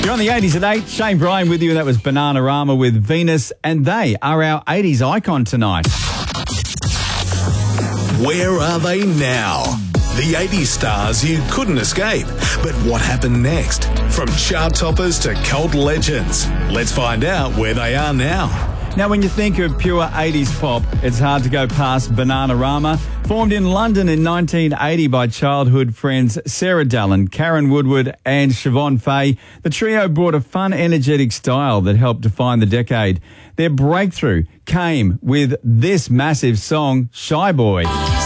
You're on the 80s at 8. Shane Bryan with you, and that was Bananarama with Venus, and they are our 80s icon tonight. Where are they now? The 80s stars you couldn't escape. But what happened next? From chart toppers to cult legends. Let's find out where they are now. Now, when you think of pure 80s pop, it's hard to go past Bananarama. Formed in London in 1980 by childhood friends Sarah Dallin, Karen Woodward and Siobhan Fay, the trio brought a fun, energetic style that helped define the decade. Their breakthrough came with this massive song, Shy Boy.